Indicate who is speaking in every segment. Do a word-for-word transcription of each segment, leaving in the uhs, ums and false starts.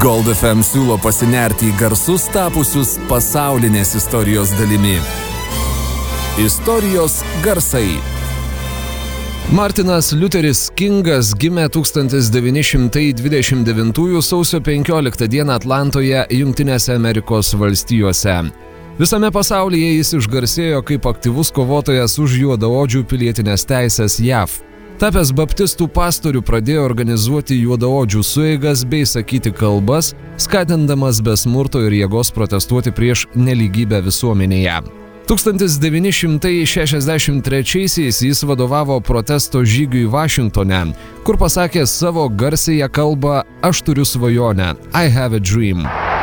Speaker 1: Gold F M siūlo pasinerti į garsus tapusius pasaulinės istorijos dalimi. Istorijos garsai. Martinas Liuteris Kingas gimė tūkstantis devyni šimtai dvidešimt devintųjų sausio penkioliktą dieną Atlantoje, Jungtinėse Amerikos valstijose. Visame pasaulyje jis išgarsėjo kaip aktyvus kovotojas už juodaodžių pilietinės teisės J A V. Tapęs baptistų pastorių pradėjo organizuoti juodaodžių sueigas bei sakyti kalbas, skatindamas be smurto ir jėgos protestuoti prieš nelygybę visuomenėje. tūkstantis devyni šimtai šešiasdešimt trečiaisiais jis vadovavo protesto žygiui Vašingtone, kur pasakė savo garsiąją kalbą "Aš turiu svajonę" I have a dream.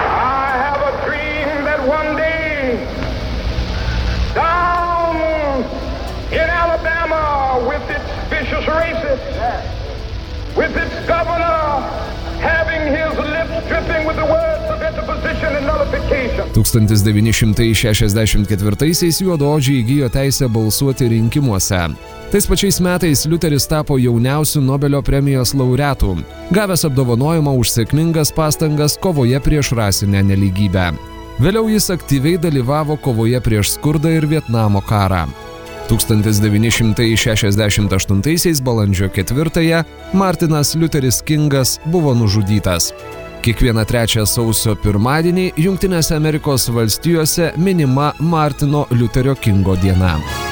Speaker 2: With its governor having his lips dripping with the words of interposition and nullification.
Speaker 1: tūkstantis devyni šimtai šešiasdešimt ketvirtaisiais juodaodžiai įgijo teisę balsuoti rinkimuose. Tais pačiais metais Liuteris tapo jauniausiu Nobelio premijos laureatu, gavęs apdovanojimą už sėkmingas pastangas kovoje prieš rasinę nelygybę. Vėliau jis aktyviai dalyvavo kovoje prieš skurdą ir Vietnamo karą. tūkstantis devyni šimtai šešiasdešimt aštuntaisiais balandžio ketvirtąją Martinas Liuteris Kingas buvo nužudytas. Kiekvieną trečią sausio pirmadienį Jungtinėse Amerikos valstijose minima Martino Liuterio Kingo diena.